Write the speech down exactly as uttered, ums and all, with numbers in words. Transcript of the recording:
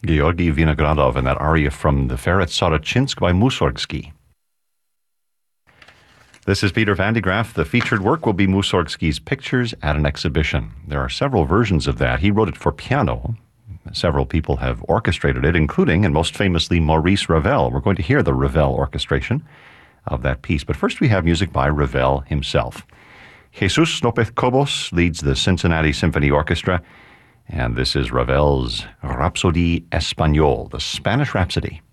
Georgy Vinogradov and that aria from the Ferret Soroczynsk by Mussorgsky. This is Peter Van de Graaff. The featured work will be Mussorgsky's Pictures at an Exhibition. There are several versions of that. He wrote it for piano. Several people have orchestrated it, including, and most famously, Maurice Ravel. We're going to hear the Ravel orchestration of that piece. But first we have music by Ravel himself. Jesus Lopez Cobos leads the Cincinnati Symphony Orchestra, and this is Ravel's Rhapsodie Espagnole, the Spanish Rhapsody.